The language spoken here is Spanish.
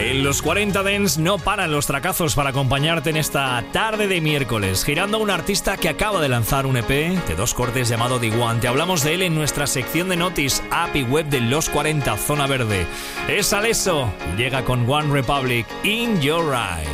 En los 40 Dance no paran los tracazos para acompañarte en esta tarde de miércoles, girando a un artista que acaba de lanzar un EP de 2 cortes llamado The One. Te hablamos de él en nuestra sección de Notice, app y web de Los 40 Zona Verde. Es Alesso y llega con One Republic, In Your Eye.